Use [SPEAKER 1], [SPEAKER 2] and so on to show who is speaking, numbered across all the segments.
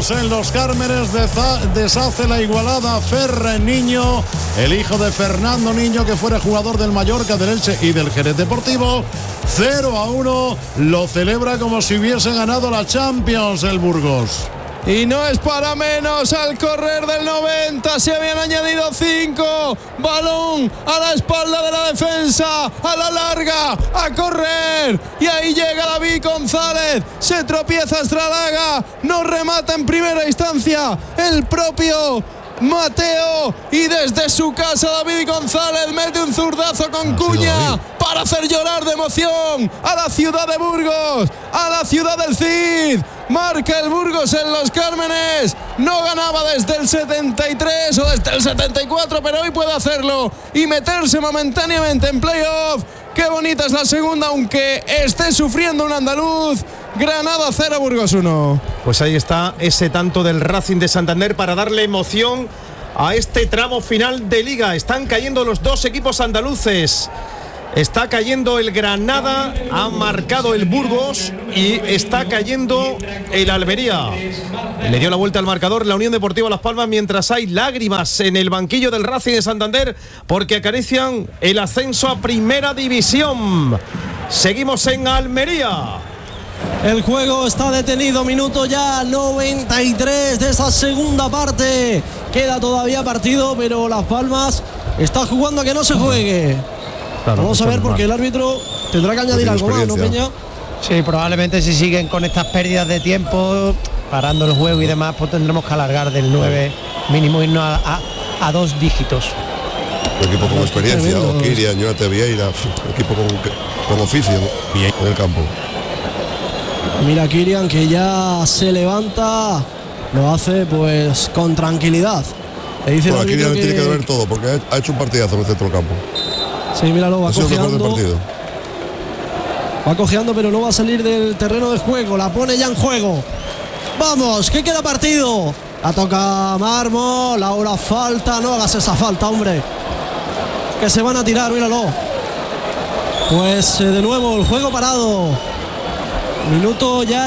[SPEAKER 1] Burgos en Los Cármenes deshace la igualada Ferran Niño, el hijo de Fernando Niño, que fuera jugador del Mallorca, del Elche y del Jerez Deportivo. 0-1, lo celebra como si hubiese ganado la Champions el Burgos.
[SPEAKER 2] Y no es para menos, al correr del 90 se habían añadido 5. Balón a la espalda de la defensa, a la larga, a correr. Y ahí llega David González, se tropieza Estralaga, no remata en primera instancia el propio Mateo, y desde su casa David González mete un zurdazo con cuña para hacer llorar de emoción a la ciudad de Burgos, a la ciudad del Cid. Marca el Burgos en Los Cármenes, no ganaba desde el 73 o desde el 74, pero hoy puede hacerlo y meterse momentáneamente en playoff. Qué bonita es la segunda, aunque esté sufriendo un andaluz. Granada 0, Burgos 1.
[SPEAKER 3] Pues ahí está ese tanto del Racing de Santander para darle emoción a este tramo final de Liga. Están cayendo los dos equipos andaluces. Está cayendo el Granada, ha marcado el Burgos y está cayendo el Almería. Le dio la vuelta al marcador la Unión Deportiva Las Palmas, mientras hay lágrimas en el banquillo del Racing de Santander porque acarician el ascenso a Primera División. Seguimos en Almería.
[SPEAKER 4] El juego está detenido, minuto ya 93 de esa segunda parte. Queda todavía partido, pero Las Palmas está jugando a que no se juegue. Claro, vamos a ver, porque el árbitro tendrá que añadir algo más, ¿no, Peña?
[SPEAKER 5] Sí, probablemente si siguen con estas pérdidas de tiempo, parando el juego y demás, pues tendremos que alargar del 9 mínimo, irnos a 2 dígitos.
[SPEAKER 6] Un equipo con experiencia, Okiria, Ñate Vieira, equipo con oficio en el campo.
[SPEAKER 4] Mira, Kirian, que ya se levanta, lo hace pues con tranquilidad. Le dice
[SPEAKER 6] bueno, Kirian tiene que ver todo, porque ha hecho un partidazo en el centro del campo.
[SPEAKER 4] Sí, míralo, va cojeando. Va cojeando, pero no va a salir del terreno de juego. La pone ya en juego. Vamos, que queda partido. La toca Mármol, ahora falta. No hagas esa falta, hombre. Que se van a tirar, míralo. Pues de nuevo el juego parado. Minuto ya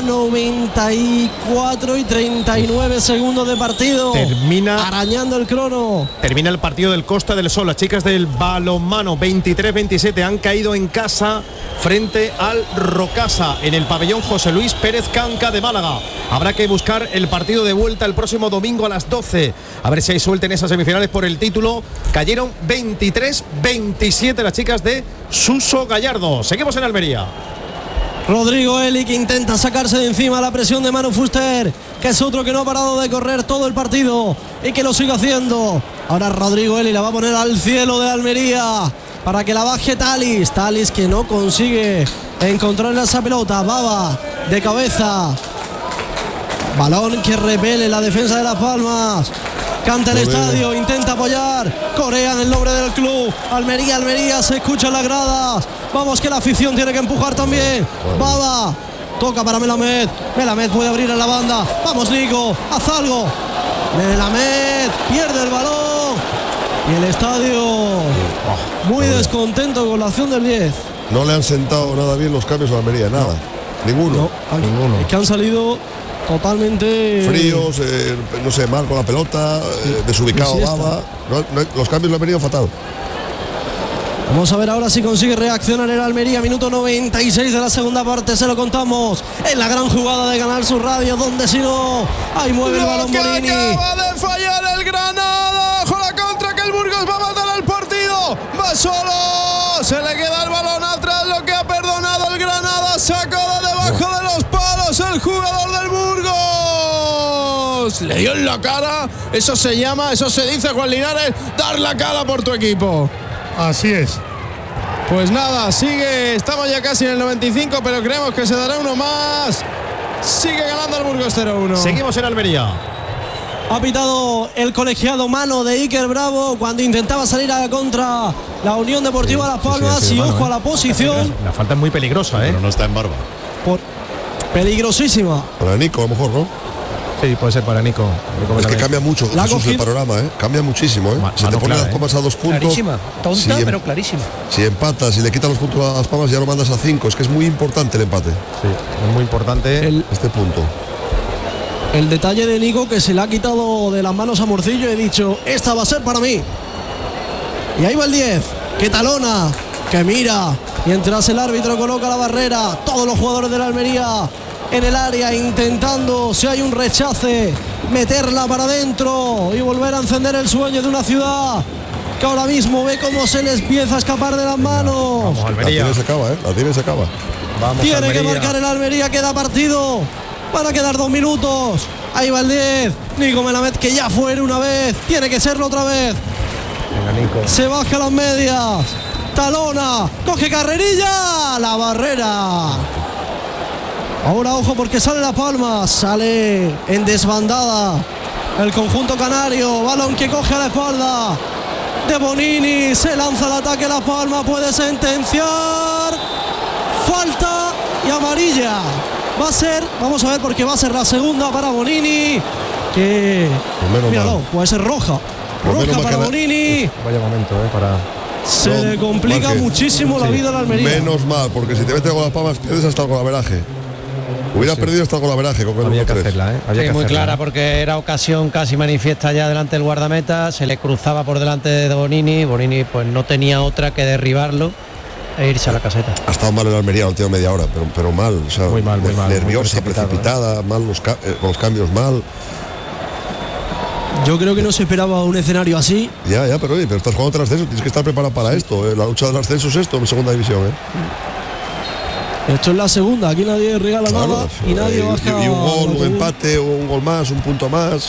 [SPEAKER 4] 94 y 39 segundos de partido.
[SPEAKER 3] Termina
[SPEAKER 4] arañando el crono.
[SPEAKER 3] Termina el partido del Costa del Sol. Las chicas del balonmano 23-27 han caído en casa frente al Rocasa en el pabellón José Luis Pérez Canca de Málaga. Habrá que buscar el partido de vuelta el próximo domingo a las 12. A ver si hay suerte en esas semifinales por el título. Cayeron 23-27 las chicas de Suso Gallardo. Seguimos en Almería.
[SPEAKER 4] Rodrigo Eli, que intenta sacarse de encima la presión de Manu Fuster, que es otro que no ha parado de correr todo el partido y que lo sigue haciendo. Ahora Rodrigo Eli la va a poner al cielo de Almería para que la baje Talis. Talis, que no consigue encontrar esa pelota. Baba de cabeza. Balón que repele la defensa de Las Palmas. Canta el estadio, intenta apoyar. Corean el nombre del club. Almería, Almería, se escucha en las gradas. Vamos, que la afición tiene que empujar también. Baba, toca para Melamed. Melamed puede abrir en la banda. Vamos, Nico, haz algo. Melamed pierde el balón. Y el estadio muy descontento con la acción del 10.
[SPEAKER 6] No le han sentado nada bien los cambios a Almería, nada. Ninguno.
[SPEAKER 4] Ninguno. Es que han salido totalmente
[SPEAKER 6] fríos, no sé, mal con la pelota, desubicado Baba. Los cambios lo han venido fatal.
[SPEAKER 4] Vamos a ver ahora si consigue reaccionar el Almería. Minuto 96 de la segunda parte, se lo contamos en la gran jugada de Canal Sur Radio, donde si no, ahí mueve el balón Morini.
[SPEAKER 2] Acaba de fallar el Granada, ojo la contra, que el Burgos va a matar el partido. Va solo, se le queda el balón atrás, lo que ha perdonado el Granada, sacó de debajo de los palos el jugador del Burgos. Le dio en la cara, eso se dice, Juan Linares, dar la cara por tu equipo.
[SPEAKER 1] Así es.
[SPEAKER 2] Pues nada, sigue, estamos ya casi en el 95, pero creemos que se dará uno más. Sigue ganando el Burgos 0-1.
[SPEAKER 3] Seguimos en Almería.
[SPEAKER 4] Ha pitado el colegiado mano de Iker Bravo cuando intentaba salir a la contra la Unión Deportiva Las Palmas. Y ojo a la posición.
[SPEAKER 3] La falta es muy peligrosa,
[SPEAKER 1] Pero no está en barba.
[SPEAKER 4] Peligrosísima.
[SPEAKER 6] Para Nico, a lo mejor, ¿no?
[SPEAKER 3] Sí, puede ser para Nico.
[SPEAKER 6] Es que cambia mucho, Jesús, el panorama, Cambia muchísimo, Si te pones Las Palmas a 2 puntos.
[SPEAKER 5] Clarísima, tonta, pero clarísima.
[SPEAKER 6] Si empatas, si le quitas los puntos a Las Palmas, ya lo mandas a 5. Es que es muy importante el empate.
[SPEAKER 3] Sí, es muy importante
[SPEAKER 6] este punto.
[SPEAKER 4] El detalle de Nico, que se le ha quitado de las manos a Morcillo y he dicho, esta va a ser para mí. Y ahí va el 10, que talona, que mira, mientras el árbitro coloca la barrera, todos los jugadores de la Almería en el área intentando, si hay un rechace, meterla para adentro y volver a encender el sueño de una ciudad que ahora mismo ve cómo se les empieza a escapar de las manos.
[SPEAKER 6] Vamos, Almería. La tiene, se acaba, ¿eh? La tiene, se acaba.
[SPEAKER 3] Vamos,
[SPEAKER 4] tiene
[SPEAKER 3] Almería.
[SPEAKER 4] que marcar el Almería, queda partido. Van a quedar 2 minutos. Ahí va el 10. Nico Melamed, que ya fue una vez. Tiene que serlo otra vez.
[SPEAKER 3] Venga, Nico.
[SPEAKER 4] Se baja las medias. Talona. Coge carrerilla. La barrera. Ahora ojo porque sale La Palma. Sale en desbandada el conjunto canario. Balón que coge a la espalda de Bonini. Se lanza el ataque. La Palma puede sentenciar. Falta y amarilla. Va a ser, vamos a ver, porque va a ser la segunda para Bonini. Que, míralo, puede ser roja. Roja para Bonini.
[SPEAKER 3] Vaya momento, para.
[SPEAKER 4] Se le complica muchísimo la vida a la Almería.
[SPEAKER 6] Menos mal, porque si te metes con Las Palmas pierdes hasta el golaveraje. Hubiera perdido hasta el golaveraje con el
[SPEAKER 3] Había que hacerla, Había que
[SPEAKER 5] muy
[SPEAKER 3] hacerla.
[SPEAKER 5] clara, porque era ocasión casi manifiesta ya delante del guardameta. Se le cruzaba por delante de Bonini. Bonini pues no tenía otra que derribarlo e irse a la caseta.
[SPEAKER 6] Ha estado mal en Almería la última media hora, pero mal, o sea,
[SPEAKER 3] muy mal,
[SPEAKER 6] nerviosa,
[SPEAKER 3] muy
[SPEAKER 6] precipitada, mal con los cambios mal.
[SPEAKER 4] Yo creo que no se esperaba un escenario así.
[SPEAKER 6] Ya, pero oye, pero estás jugando tras ascenso, tienes que estar preparado para esto. La lucha del ascenso es esto en segunda división.
[SPEAKER 4] Esto es la segunda, aquí nadie regala nada y nadie baja.
[SPEAKER 6] Y un gol, un empate, un gol más, un punto más.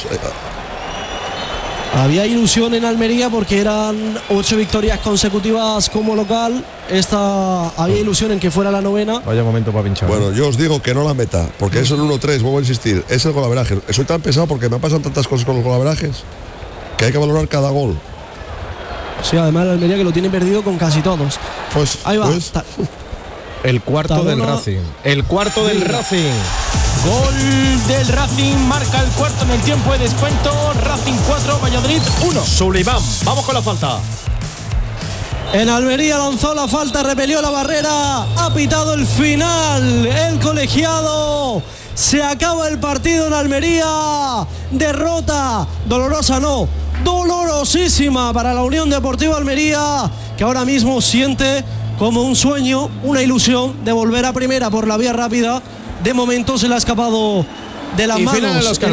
[SPEAKER 4] Había ilusión en Almería porque eran 8 victorias consecutivas como local. Había ilusión en que fuera la 9ª.
[SPEAKER 3] Vaya momento para pinchar.
[SPEAKER 6] Bueno, yo os digo que no la meta, porque eso es el 1-3, vuelvo a insistir, es el golaveraje. Soy tan pesado porque me pasan tantas cosas con los golaverajes que hay que valorar cada gol.
[SPEAKER 4] Sí, además la Almería que lo tiene perdido con casi todos.
[SPEAKER 6] Pues
[SPEAKER 4] ahí va.
[SPEAKER 3] El cuarto del Racing. El cuarto del Racing.
[SPEAKER 7] Gol del Racing, marca el cuarto en el tiempo de descuento. Racing 4, Valladolid 1.
[SPEAKER 3] Suleimán, vamos con la falta.
[SPEAKER 4] En Almería lanzó la falta, repelió la barrera, ha pitado el final. El colegiado. Se acaba el partido en Almería. Derrota. Dolorosa no. Dolorosísima para la Unión Deportiva Almería, que ahora mismo siente como un sueño, una ilusión de volver a primera por la vía rápida. De momento se le ha escapado de las manos.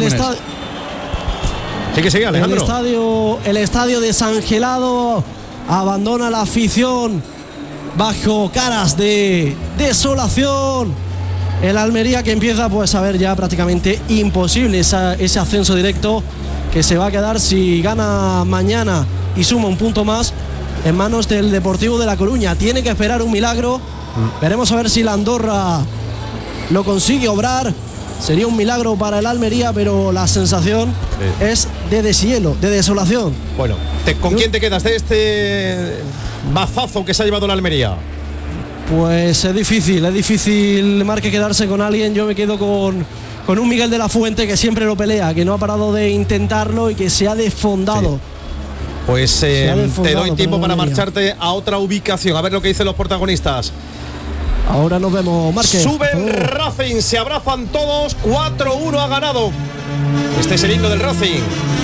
[SPEAKER 3] Sigue, Alejandro.
[SPEAKER 4] El estadio desangelado. Abandona la afición bajo caras de desolación. El Almería que empieza pues a ver ya prácticamente imposible ese ascenso directo, que se va a quedar, si gana mañana y suma un punto más, en manos del Deportivo de La Coruña. Tiene que esperar un milagro. Veremos a ver si la Andorra lo consigue obrar. Sería un milagro para el Almería, pero la sensación es de deshielo, de desolación.
[SPEAKER 3] Bueno, ¿con quién te quedas de este mazazo que se ha llevado la Almería?
[SPEAKER 4] Pues es difícil Marque quedarse con alguien. Yo me quedo con un Miguel de la Fuente, que siempre lo pelea, que no ha parado de intentarlo y que se ha desfondado.
[SPEAKER 3] Sí. Pues te doy tiempo para marcharte a otra ubicación, a ver lo que dicen los protagonistas.
[SPEAKER 4] Ahora nos vemos, Marque.
[SPEAKER 3] Sube el Racing, se abrazan todos, 4-1 ha ganado. Este es el himno del Racing.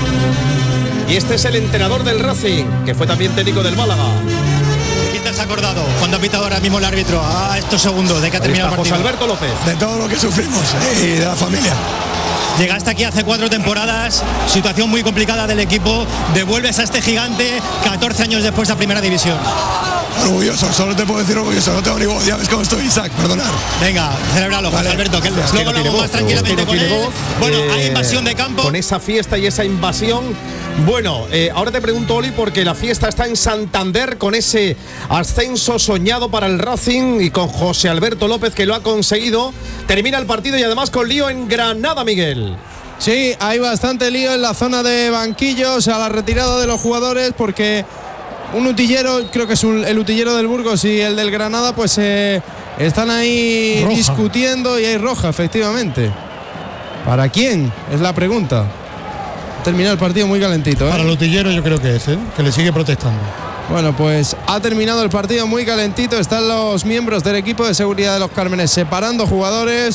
[SPEAKER 3] Y este es el entrenador del Racing, que fue también técnico del Málaga.
[SPEAKER 8] ¿Quién te has acordado cuando ha pitado ahora mismo el árbitro a estos segundos de que ha terminado el partido?
[SPEAKER 3] José Alberto López.
[SPEAKER 9] De todo lo que sufrimos y de la familia.
[SPEAKER 8] Llegaste aquí hace 4 temporadas, situación muy complicada del equipo, devuelves a este gigante 14 años después a primera división.
[SPEAKER 9] Orgulloso, solo te puedo decir orgulloso, no tengo ni voz, ya ves cómo estoy, Isaac, perdonar.
[SPEAKER 8] Venga, celébralo, José Alberto, que luego lo hago más tranquilamente con él. Bueno, hay invasión de campo.
[SPEAKER 3] Con esa fiesta y esa invasión. Bueno, ahora te pregunto, Oli, porque la fiesta está en Santander con ese ascenso soñado para el Racing y con José Alberto López, que lo ha conseguido. Termina el partido y además con lío en Granada, Miguel.
[SPEAKER 2] Sí, hay bastante lío en la zona de banquillos a la retirada de los jugadores, porque un utillero, creo que es el utillero del Burgos y el del Granada, pues están ahí roja, discutiendo, y hay roja, efectivamente. ¿Para quién? Es la pregunta. Terminó el partido muy calentito.
[SPEAKER 1] Para el utillero yo creo que es, que le sigue protestando.
[SPEAKER 2] Bueno, pues ha terminado el partido muy calentito. Están los miembros del equipo de seguridad de los Cármenes separando jugadores.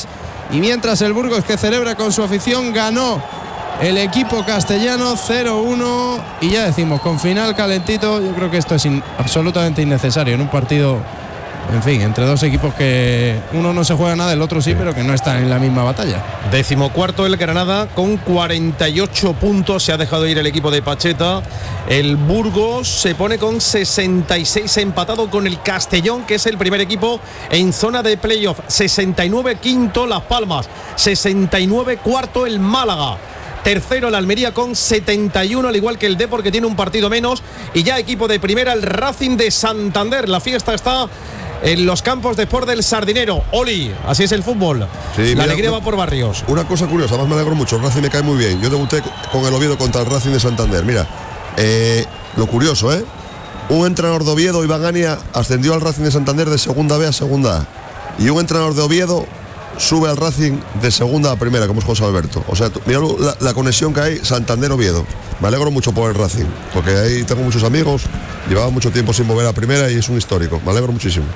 [SPEAKER 2] Y mientras el Burgos, que celebra con su afición, ganó el equipo castellano 0-1. Y ya decimos, con final calentito, yo creo que esto es absolutamente innecesario en un partido, en fin, entre dos equipos que uno no se juega nada, el otro sí, pero que no están en la misma batalla.
[SPEAKER 3] 14º el Granada con 48 puntos. Se ha dejado ir el equipo de Pacheta. El Burgos se pone con 66, empatado con el Castellón, que es el primer equipo en zona de playoff. 69 quinto Las Palmas, 69 cuarto el Málaga. Tercero el Almería con 71, al igual que el Depor, que tiene un partido menos. Y ya equipo de primera, el Racing de Santander. La fiesta está en los campos de sport del Sardinero. Oli, así es el fútbol. Sí, la alegría va por barrios.
[SPEAKER 6] Una cosa curiosa, además me alegro mucho. El Racing me cae muy bien. Yo debuté con el Oviedo contra el Racing de Santander. Mira, lo curioso, un entrenador de Oviedo, Iván Gania, ascendió al Racing de Santander de segunda B a segunda A. Y un entrenador de Oviedo sube al Racing de segunda a primera, como es José Alberto. O sea, mira la conexión que hay Santander-Oviedo. Me alegro mucho por el Racing, porque ahí tengo muchos amigos, llevaba mucho tiempo sin mover a primera y es un histórico. Me alegro muchísimo.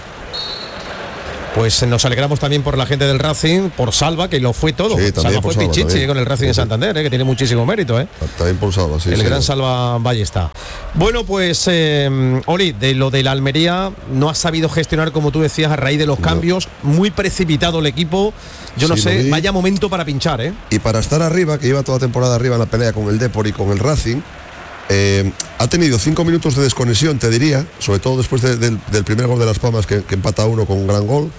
[SPEAKER 3] Pues nos alegramos también por la gente del Racing, por Salva, que lo fue todo. Sí, Salva fue Pichichi con el Racing de Santander, que tiene muchísimo mérito.
[SPEAKER 6] También por Salva, sí.
[SPEAKER 3] El gran Salva Ballesta. Bueno, pues, Oli, de lo de la Almería, no ha sabido gestionar, como tú decías, a raíz de los cambios. Muy precipitado el equipo. Yo no sé, vaya momento para pinchar,
[SPEAKER 6] Y para estar arriba, que lleva toda temporada arriba en la pelea con el Depor y con el Racing, ha tenido 5 minutos de desconexión, te diría, sobre todo después del primer gol de Las Palmas, que empata 1 con un gran gol.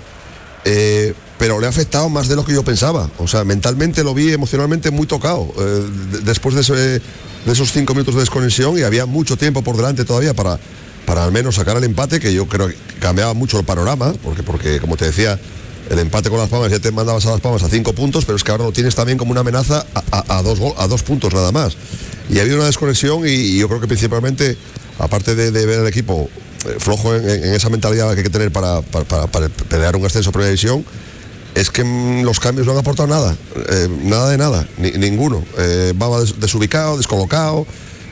[SPEAKER 6] Pero le ha afectado más de lo que yo pensaba. O sea, mentalmente lo vi emocionalmente muy tocado después de esos 5 minutos de desconexión, y había mucho tiempo por delante todavía para al menos sacar el empate, que yo creo que cambiaba mucho el panorama, porque como te decía, el empate con Las Palmas ya te mandabas a Las Palmas a 5 puntos, pero es que ahora lo tienes también como una amenaza a 2 puntos nada más. Y ha habido una desconexión, y yo creo que principalmente, aparte de ver el equipo flojo en esa mentalidad que hay que tener para pelear un ascenso a primera división, es que los cambios no han aportado nada, nada de nada, ninguno. Baba desubicado, descolocado,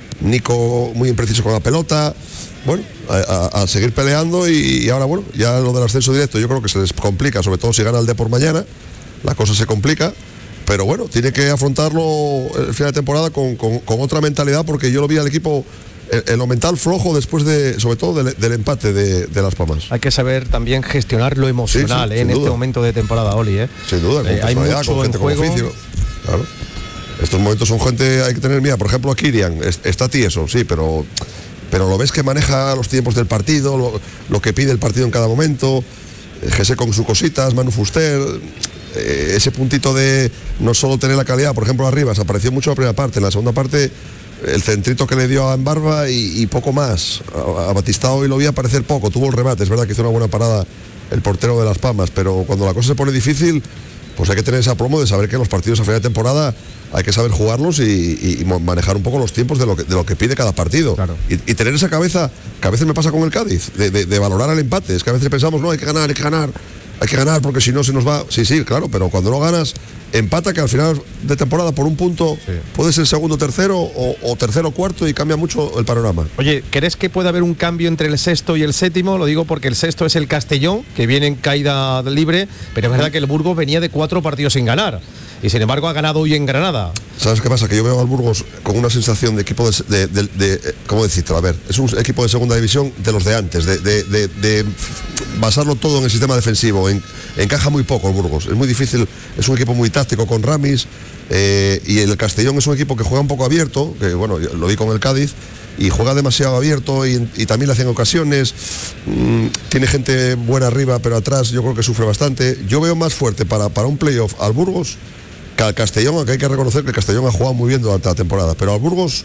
[SPEAKER 6] Nico muy impreciso con la pelota. Bueno, a seguir peleando, y ahora, bueno, ya lo del ascenso directo yo creo que se les complica, sobre todo si gana el Depor mañana, la cosa se complica. Pero bueno, tiene que afrontarlo el final de temporada con otra mentalidad, porque yo lo vi al equipo en lo mental flojo después sobre todo del empate de Las Palmas.
[SPEAKER 3] Hay que saber también gestionar lo emocional, en este momento de temporada, Oli.
[SPEAKER 6] Sin duda,
[SPEAKER 3] hay mucho
[SPEAKER 6] con gente
[SPEAKER 3] en juego.
[SPEAKER 6] Con oficio. Claro. Estos momentos son gente, hay que tener mira, por ejemplo, a Kirian, está tieso, sí, pero lo ves que maneja los tiempos del partido, lo que pide el partido en cada momento. Jesse con sus cositas, Manu Fuster, ese puntito de no solo tener la calidad. Por ejemplo, arriba se apareció mucho en la primera parte, en la segunda parte el centrito que le dio a Embarba y poco más. A Batistao hoy lo vi aparecer poco, tuvo el remate, es verdad que hizo una buena parada el portero de Las Palmas, pero cuando la cosa se pone difícil, pues hay que tener esa promo de saber que los partidos a final de temporada hay que saber jugarlos y manejar un poco los tiempos de lo que pide cada partido. Claro. Y tener esa cabeza, que a veces me pasa con el Cádiz, de valorar el empate. Es que a veces pensamos, no, hay que ganar porque si no se nos va. Sí, claro, pero cuando no ganas, empata, que al final de temporada por un punto puede ser segundo, tercero o tercero, cuarto, y cambia mucho el panorama.
[SPEAKER 3] Oye, ¿crees que puede haber un cambio entre el sexto y el séptimo? Lo digo porque el sexto es el Castellón, que viene en caída libre, pero es verdad que el Burgos venía de 4 partidos sin ganar, y sin embargo ha ganado hoy en Granada.
[SPEAKER 6] ¿Sabes qué pasa? Que yo veo al Burgos con una sensación de equipo de ¿cómo decirlo? A ver, es un equipo de segunda división de los de antes, de basarlo todo en el sistema defensivo. Encaja muy poco el Burgos, es muy difícil, es un equipo muy táctico con Ramis, y el Castellón es un equipo que juega un poco abierto, que bueno, lo vi con el Cádiz, y juega demasiado abierto, y también le hacen ocasiones. Tiene gente buena arriba, pero atrás yo creo que sufre bastante. Yo veo más fuerte para un playoff al Burgos que al Castellón, aunque hay que reconocer que el Castellón ha jugado muy bien durante la temporada, pero al Burgos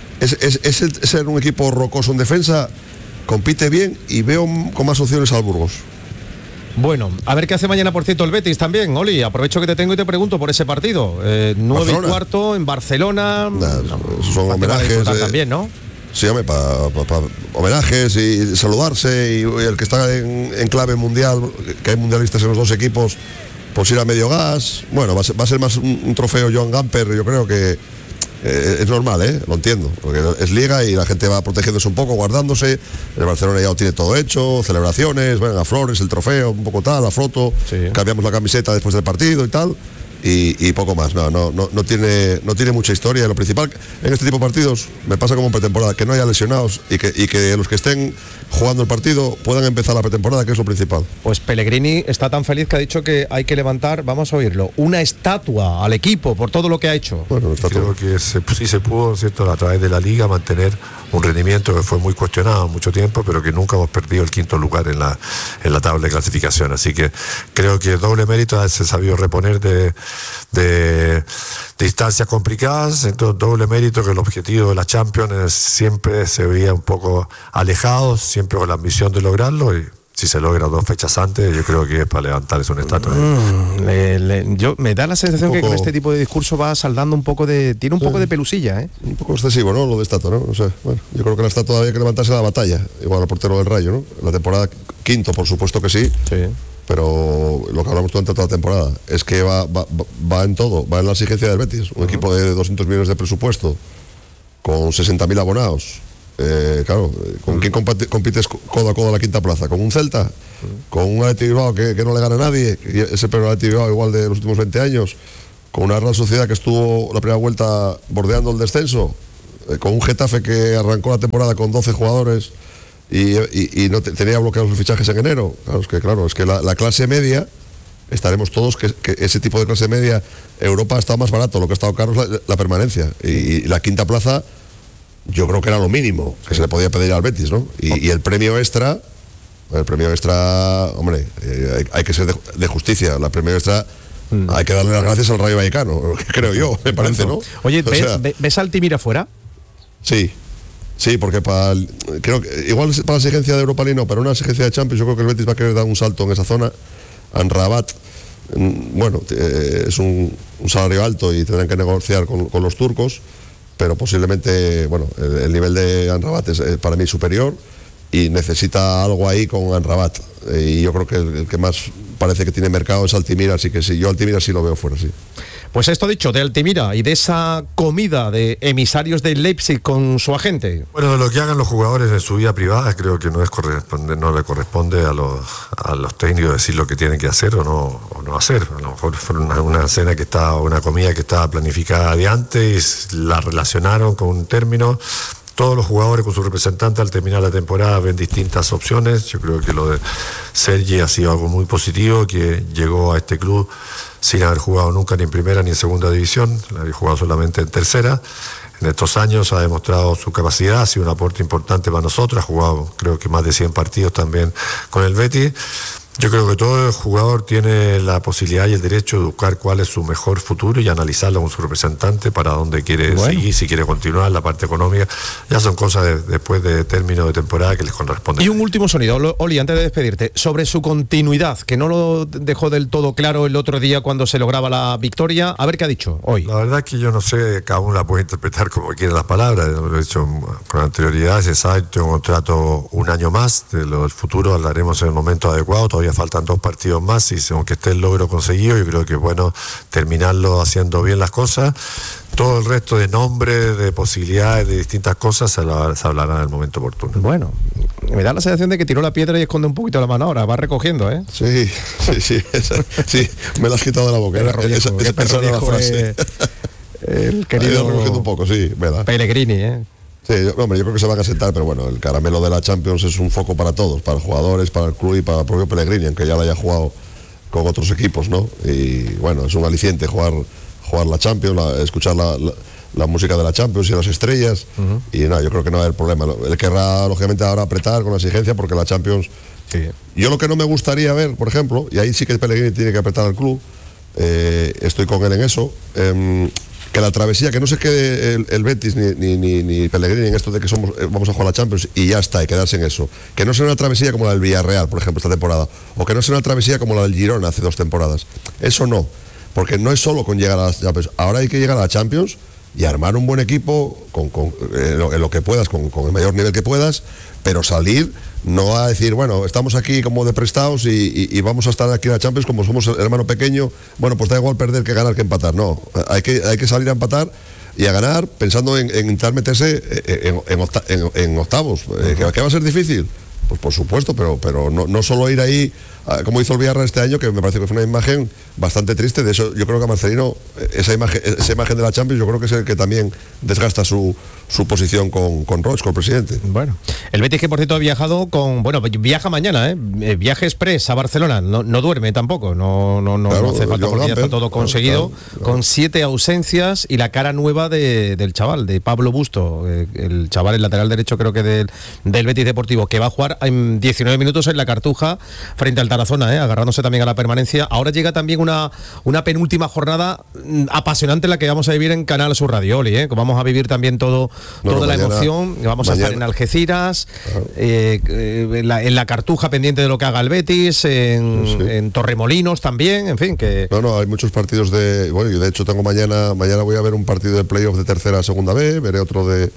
[SPEAKER 6] es un equipo rocoso en defensa, compite bien, y veo con más opciones al Burgos.
[SPEAKER 3] Bueno, a ver qué hace mañana, por cierto, el Betis también. Oli, aprovecho que te tengo y te pregunto por ese partido. 9:15 en Barcelona.
[SPEAKER 6] Son homenajes
[SPEAKER 3] también, ¿no?
[SPEAKER 6] Sí, hombre, para homenajes y saludarse, y el que está en clave mundial, que hay mundialistas en los dos equipos, pues ir a medio gas. Bueno, va a ser más un trofeo Joan Gamper, yo creo, que es normal, lo entiendo, porque es Liga y la gente va protegiéndose un poco, guardándose. El Barcelona ya lo tiene todo hecho, celebraciones, venga, flores, el trofeo, un poco tal, la foto, cambiamos la camiseta después del partido y tal. Y poco más, no tiene mucha historia. Lo principal en este tipo de partidos me pasa como en pretemporada, que no haya lesionados y que los que estén jugando el partido puedan empezar la pretemporada, que es lo principal.
[SPEAKER 3] Pues Pellegrini está tan feliz que ha dicho que hay que levantar, vamos a oírlo, una estatua al equipo por todo lo que ha hecho.
[SPEAKER 10] Bueno, creo que sí se pudo, ¿cierto?, a través de la Liga mantener un rendimiento que fue muy cuestionado mucho tiempo, pero que nunca hemos perdido el quinto lugar en la tabla de clasificación. Así que creo que doble mérito haberse sabido reponer de instancias complicadas. Entonces, doble mérito que el objetivo de la Champions siempre se veía un poco alejado, siempre con la ambición de lograrlo, y si se logra 2 fechas antes, yo creo que es para levantarse una estatua.
[SPEAKER 3] Yo me da la sensación que con este tipo de discurso va saldando un poco tiene un poco de pelusilla,
[SPEAKER 6] un poco excesivo, ¿no? Lo de estatua, ¿no? O sea, bueno, yo creo que la estatua había que levantarse la batalla, igual al portero del Rayo, ¿no? La temporada quinto, por supuesto que sí. Pero lo que hablamos durante toda la temporada es que va en todo, va en la exigencia del Betis, un equipo de 200 millones de presupuesto, con 60.000 abonados. Claro, ¿con quién compites codo a codo a la quinta plaza? ¿Con un Celta? ¿Con un Athletic Bilbao que no le gana a nadie? Ese pero Athletic Bilbao igual de los últimos 20 años. ¿Con una Real Sociedad que estuvo la primera vuelta bordeando el descenso? ¿Con un Getafe que arrancó la temporada con 12 jugadores y no tenía bloqueados los fichajes en enero? Claro, es que la clase media, estaremos todos que ese tipo de clase media, Europa ha estado más barato, lo que ha estado caro es la permanencia. Y la quinta plaza, yo creo que era lo mínimo que se le podía pedir al Betis, ¿no? Y el premio extra, hombre, hay que ser de justicia. La premio extra hay que darle las gracias al Rayo Vallecano, creo yo, me parece, ¿no?
[SPEAKER 3] Oye, ¿ves a Altimira fuera?
[SPEAKER 6] Sí, porque creo que igual para la exigencia de Europa League no, para una exigencia de Champions yo creo que el Betis va a querer dar un salto en esa zona. Amrabat, bueno, es un salario alto y tendrán que negociar con los turcos, pero posiblemente, bueno, el nivel de Amrabat es para mí superior y necesita algo ahí con Amrabat. Y yo creo que el que más parece que tiene mercado es Altimira, así que sí, yo Altimira sí lo veo fuera, sí.
[SPEAKER 3] Pues esto dicho de Altimira y de esa comida de emisarios de Leipzig con su agente.
[SPEAKER 10] Bueno, de lo que hagan los jugadores en su vida privada, creo que no le corresponde a los técnicos decir lo que tienen que hacer o no hacer. A lo mejor fue una comida que estaba planificada de antes y la relacionaron con un término. Todos los jugadores con su representante al terminar la temporada ven distintas opciones. Yo creo que lo de Sergi ha sido algo muy positivo, que llegó a este club sin haber jugado nunca ni en primera ni en segunda división, había jugado solamente en tercera. En estos años ha demostrado su capacidad, ha sido un aporte importante para nosotros, ha jugado creo que más de 100 partidos también con el Betis. Yo creo que todo jugador tiene la posibilidad y el derecho de buscar cuál es su mejor futuro y analizarlo con su representante para dónde quiere seguir, si quiere continuar, la parte económica. Ya son cosas después de término de temporada que les corresponde.
[SPEAKER 3] Y un último sonido, Oli, antes de despedirte, sobre su continuidad, que no lo dejó del todo claro el otro día cuando se lograba la victoria. A ver qué ha dicho hoy.
[SPEAKER 10] La verdad es que yo no sé, cada uno la puede interpretar como quiere las palabras. Lo he dicho con anterioridad, se sabe, tengo un contrato un año más, del futuro hablaremos en el momento adecuado. Todavía faltan 2 partidos más y aunque esté el logro conseguido, yo creo que es bueno terminarlo haciendo bien las cosas. Todo el resto de nombres, de posibilidades, de distintas cosas se hablará en el momento oportuno.
[SPEAKER 3] Bueno, me da la sensación de que tiró la piedra y esconde un poquito la mano ahora, va recogiendo, ¿eh?
[SPEAKER 6] Sí, me la has quitado de la boca. Esa era la frase.
[SPEAKER 3] El querido
[SPEAKER 6] un poco, sí, ¿verdad?
[SPEAKER 3] Pellegrini, ¿eh?
[SPEAKER 6] Sí, hombre, yo creo que se van a sentar, pero bueno, el caramelo de la Champions es un foco para todos, para los jugadores, para el club y para el propio Pellegrini, aunque ya lo haya jugado con otros equipos, ¿no? Y bueno, es un aliciente jugar la Champions, escuchar la música de la Champions y las estrellas, y nada, yo creo que no va a haber problema. Él querrá, lógicamente, ahora apretar con la exigencia, porque la Champions... Sí. Yo lo que no me gustaría ver, por ejemplo, y ahí sí que Pellegrini tiene que apretar al club, estoy con él en eso, que la travesía, que no se quede el Betis ni Pellegrini en esto de que vamos a jugar la Champions y ya está, y quedarse en eso. Que no sea una travesía como la del Villarreal, por ejemplo, esta temporada, o que no sea una travesía como la del Girona hace 2 temporadas. Eso no, porque no es solo con llegar a la Champions. Ahora hay que llegar a la Champions y armar un buen equipo en lo que puedas, con el mayor nivel que puedas, pero salir, no a decir, bueno, estamos aquí como de prestados y vamos a estar aquí en la Champions como somos el hermano pequeño, bueno, pues da igual perder que ganar que empatar. No, hay que salir a empatar y a ganar, pensando en intentar meterse en octavos. ¿Que va a ser difícil? Pues por supuesto, pero no solo ir ahí, como hizo el Villarreal este año, que me parece que fue una imagen bastante triste. De eso yo creo que a Marcelino esa imagen de la Champions, yo creo que es el que también desgasta su posición con Roig, con el presidente.
[SPEAKER 3] Bueno, el Betis, que por cierto ha viajado viaja mañana, viaje express a Barcelona, no duerme tampoco, no hace falta porque ya está todo conseguido, con 7 ausencias y la cara nueva del chaval, de Pablo Busto, el chaval, el lateral derecho creo que del Betis Deportivo, que va a jugar en 19 minutos en la Cartuja frente al Tarazona, agarrándose también a la permanencia. Ahora llega también una penúltima jornada apasionante en la que vamos a vivir en Canal Sur Radio, Oli, vamos a vivir también toda la emoción. Vamos a estar en Algeciras, en la Cartuja, pendiente de lo que haga el Betis, en Torremolinos también, en fin, que...
[SPEAKER 6] No, hay muchos partidos bueno, yo de hecho tengo mañana voy a ver un partido de playoff de tercera a segunda B, veré otro de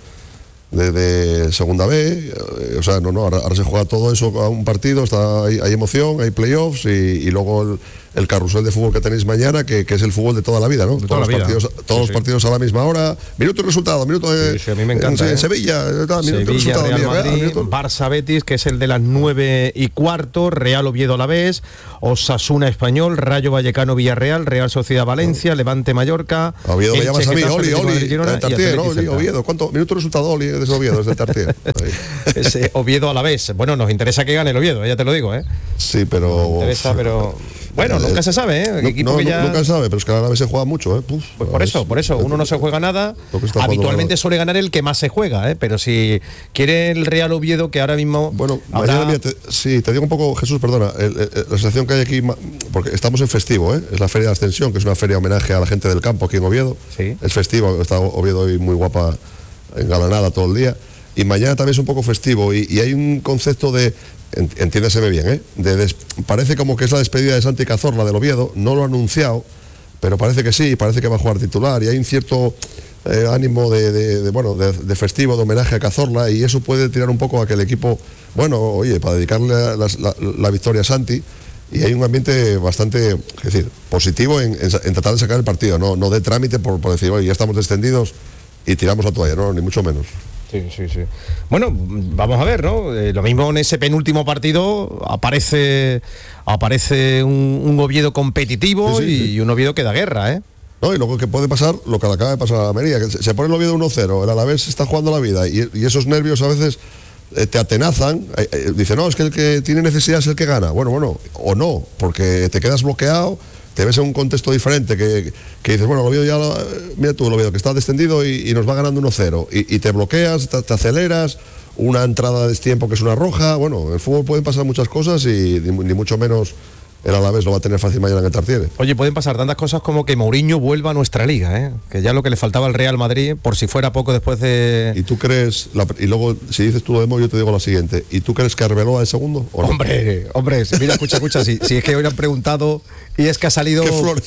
[SPEAKER 6] segunda B, o sea, ahora se juega todo eso a un partido, hay emoción, hay playoffs y luego el carrusel de fútbol que tenéis mañana, que es el fútbol de toda la vida, ¿no? Todos los partidos a la minuto y resultado, minuto de
[SPEAKER 3] a mí me encanta,
[SPEAKER 6] Sevilla,
[SPEAKER 3] minuto y resultado, Real Madrid, Barça Betis, que es el de las 9:15, Real Oviedo Alavés, Osasuna Español, Rayo Vallecano Villarreal, Real Sociedad Valencia, Levante Mallorca.
[SPEAKER 6] Oviedo me llamas a mí, Oli, Oviedo, ¿cuánto minuto resultado, Oli, de ese Oviedo, desde el Tartier?
[SPEAKER 3] Ese Oviedo Alavés, bueno, nos interesa que gane el Oviedo, ya te lo digo,
[SPEAKER 6] Sí, pero...
[SPEAKER 3] Nos interesa, pero... Bueno, nunca se sabe,
[SPEAKER 6] nunca se sabe, pero es que a la vez se juega mucho,
[SPEAKER 3] Pues por eso, uno no se juega nada. Habitualmente suele ganar el que más se juega, pero si quiere el Real Oviedo, que ahora mismo...
[SPEAKER 6] Bueno, mañana, mira, te digo un poco, Jesús, perdona, la sensación que hay aquí, porque estamos en festivo, es la Feria de Ascensión, que es una feria homenaje a la gente del campo aquí en Oviedo.
[SPEAKER 3] Sí.
[SPEAKER 6] Es festivo, está Oviedo hoy muy guapa, engalanada todo el día. Y mañana también es un poco festivo y hay un concepto de... Entiéndaseme bien, parece como que es la despedida de Santi Cazorla del Oviedo, no lo ha anunciado, pero parece que sí, parece que va a jugar titular y hay un cierto ánimo de festivo, de homenaje a Cazorla, y eso puede tirar un poco a que el equipo, para dedicarle la victoria a Santi, y hay un ambiente bastante, positivo en tratar de sacar el partido, no de trámite por decir, oye, ya estamos descendidos y tiramos la toalla, no, ni mucho menos.
[SPEAKER 3] Sí. Bueno, vamos a ver, ¿no? Lo mismo en ese penúltimo partido aparece un Oviedo competitivo y un Oviedo que da guerra,
[SPEAKER 6] No, y luego que puede pasar lo que le acaba de pasar a Almería, que se pone el Oviedo 1-0, el Alavés está jugando la vida y esos nervios a veces te atenazan. Dice, no, es que el que tiene necesidad es el que gana. Bueno, o no, porque te quedas bloqueado, te ves en un contexto diferente que dices, bueno, el Oviedo mira tú, el Oviedo que está descendido y nos va ganando 1-0 y te bloqueas, te aceleras, una entrada de destiempo que es una roja. Bueno, en el fútbol pueden pasar muchas cosas y ni mucho menos el Alavés lo va a tener fácil mañana en el Tartiere.
[SPEAKER 3] Oye, pueden pasar tantas cosas como que Mourinho vuelva a nuestra liga, que ya lo que le faltaba al Real Madrid, por si fuera poco después de...
[SPEAKER 6] ¿Y tú crees, y luego si dices tú lo de yo te digo lo siguiente, ¿y tú crees que Arbeloa es segundo? ¿O no?
[SPEAKER 3] Hombre, mira, escucha, si es que hoy le han preguntado y es que ha salido...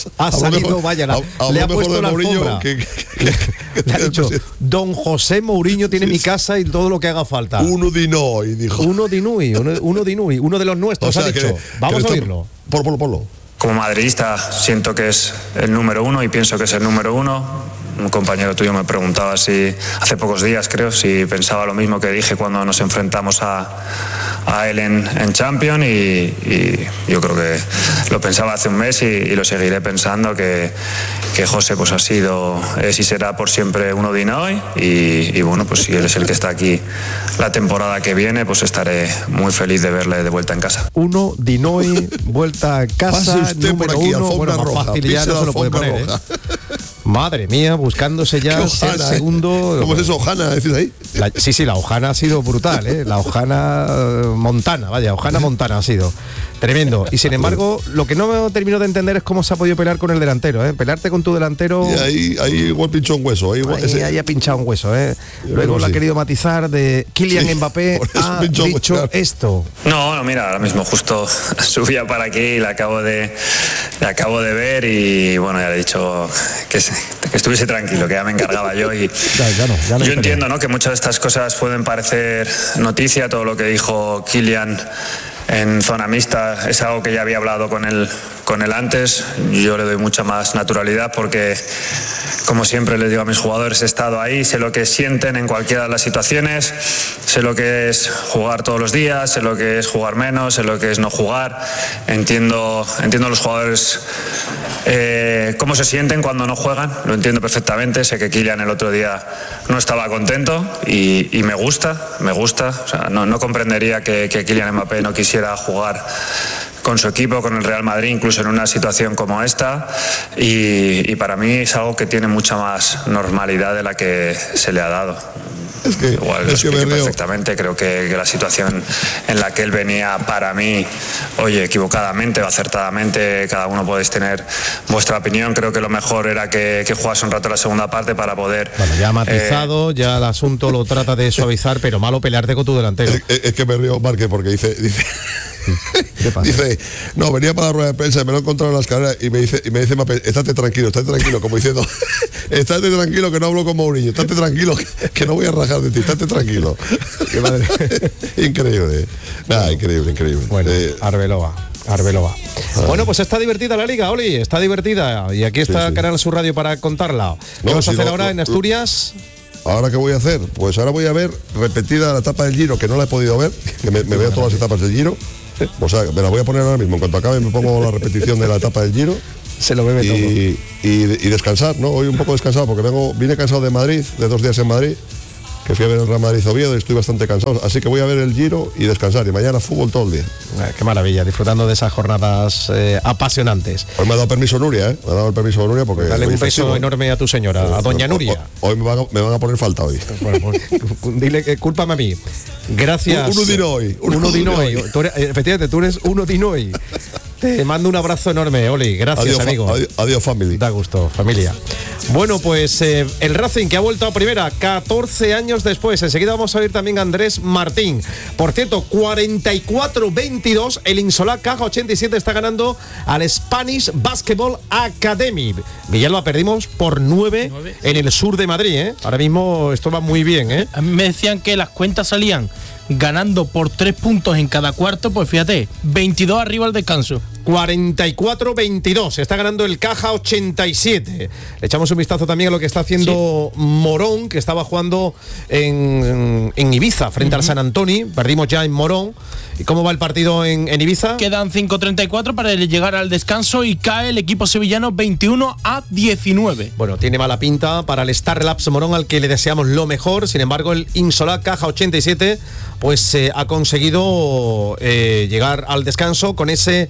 [SPEAKER 3] le ha puesto la alfombra. Le ha dicho, don José Mourinho tiene mi casa y todo lo que haga falta.
[SPEAKER 6] Uno di noi, dijo.
[SPEAKER 3] Uno di noi, uno de los nuestros, ha dicho. Vamos a oírlo.
[SPEAKER 6] Ponlo.
[SPEAKER 11] Como madridista siento que es el número uno y pienso que es el número uno. Un compañero tuyo me preguntaba hace pocos días creo, si pensaba lo mismo que dije cuando nos enfrentamos a él en Champions y yo creo que lo pensaba hace un mes y lo seguiré pensando, que José pues es y será por siempre uno de noi y bueno, pues si él es el que está aquí la temporada que viene, pues estaré muy feliz de verle de vuelta en casa.
[SPEAKER 3] Uno de noi, vuelta a casa.
[SPEAKER 6] Pase usted
[SPEAKER 3] número
[SPEAKER 6] por aquí,
[SPEAKER 3] uno,
[SPEAKER 6] alfombra roja,
[SPEAKER 3] fácil ya no se lo puede poner, Madre mía, buscándose ya el segundo.
[SPEAKER 6] ¿Cómo es eso, Ojana? ¿Decís ahí?
[SPEAKER 3] Sí, la Ojana ha sido brutal, La Ojana Montana, Ojana Montana ha sido tremendo. Y sin embargo, lo que no termino de entender es cómo se ha podido pelear con el delantero, Pelearte con tu delantero.
[SPEAKER 6] Y ahí igual pinchó un hueso.
[SPEAKER 3] Ahí ha pinchado un hueso, Luego lo ha querido matizar de Kylian Mbappé. Ha dicho esto.
[SPEAKER 11] No, mira, ahora mismo justo subía para aquí y le acabo de ver y bueno, ya le he dicho que estuviese tranquilo, que ya me encargaba yo y yo entiendo, ¿no?, que muchas de estas cosas pueden parecer noticia, todo lo que dijo Kylian en zona mixta es algo que ya había hablado con él antes. Yo le doy mucha más naturalidad porque, como siempre les digo a mis jugadores, he estado ahí, sé lo que sienten en cualquiera de las situaciones, sé lo que es jugar todos los días, sé lo que es jugar menos, sé lo que es no jugar. Entiendo a los jugadores cómo se sienten cuando no juegan, lo entiendo perfectamente. Sé que Kylian el otro día no estaba contento y me gusta. O sea, no comprendería que Kylian Mbappé no quisiera jugar con su equipo, con el Real Madrid, incluso en una situación como esta, y para mí es algo que tiene mucha más normalidad de la que se le ha dado.
[SPEAKER 6] Es que,
[SPEAKER 11] igual lo expliqué perfectamente. Creo que la situación en la que él venía, para mí, oye, equivocadamente o acertadamente, cada uno podéis tener vuestra opinión. Creo que lo mejor era que jugase un rato la segunda parte para poder...
[SPEAKER 3] Bueno, ya ha matizado, ya el asunto lo trata de suavizar, pero malo pelearte con tu delantero.
[SPEAKER 6] Es que me río, Marque, porque dice no, venía para la rueda de prensa y me lo he encontrado en las carreras y me dice Mbappé, estate tranquilo, como diciendo, estate tranquilo que no hablo como un niño, estate tranquilo que no voy a rajar de ti, estate tranquilo. Qué madre. Increíble. Nada, increíble.
[SPEAKER 3] Bueno, Arbeloa. Bueno, pues está divertida la liga, Oli, está divertida. Y aquí está sí. Canal Sur Radio para contarla. ¿Qué vas a hacer ahora en Asturias?
[SPEAKER 6] ¿Ahora qué voy a hacer? Pues ahora voy a ver repetida la etapa del Giro, que no la he podido ver, que me veo todas las etapas del Giro. O sea, me la voy a poner ahora mismo. En cuanto acabe me pongo la repetición de la etapa del Giro.
[SPEAKER 3] Se lo bebe todo.
[SPEAKER 6] Y descansar, ¿no? Hoy un poco descansado porque vine cansado de Madrid, de 2 días en Madrid, que fui a ver el Real Madrid Oviedo y estoy bastante cansado. Así que voy a ver el Giro y descansar. Y mañana fútbol todo el día.
[SPEAKER 3] Qué maravilla, disfrutando de esas jornadas apasionantes.
[SPEAKER 6] Hoy me ha dado permiso Nuria, Me ha dado el permiso Nuria porque...
[SPEAKER 3] Dale un beso enorme a tu señora, a doña Nuria.
[SPEAKER 6] Hoy me van a poner falta hoy.
[SPEAKER 3] Bueno, pues, dile que cúlpame a mí. Gracias.
[SPEAKER 6] Uno dino hoy.
[SPEAKER 3] Efectivamente, tú eres uno dino hoy. Te mando un abrazo enorme, Oli. Gracias,
[SPEAKER 6] adiós,
[SPEAKER 3] amigo.
[SPEAKER 6] Adiós, family.
[SPEAKER 3] Da gusto, familia. Bueno, pues el Racing que ha vuelto a primera 14 años después. Enseguida vamos a oír también a Andrés Martín. Por cierto, 44-22. El Insolá Caja 87 está ganando al Spanish Basketball Academy. Villalba, perdimos por 9 en el sur de Madrid, Ahora mismo esto va muy bien,
[SPEAKER 7] A mí me decían que las cuentas salían ganando por 3 puntos en cada cuarto, pues fíjate, 22 arriba al descanso.
[SPEAKER 3] 44-22, está ganando el Caja 87. Le echamos un vistazo también a lo que está haciendo Morón, que estaba jugando en Ibiza frente al San Antonio. Perdimos ya en Morón. ¿Y cómo va el partido en Ibiza?
[SPEAKER 7] Quedan 5:34 para llegar al descanso y cae el equipo sevillano 21-19.
[SPEAKER 3] Bueno, tiene mala pinta para el Star Labs Morón, al que le deseamos lo mejor. Sin embargo, el Insolá Caja 87 pues ha conseguido llegar al descanso con ese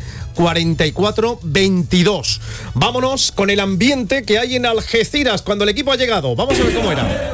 [SPEAKER 3] 44-22. Vámonos con el ambiente que hay en Algeciras cuando el equipo ha llegado. Vamos a ver cómo era.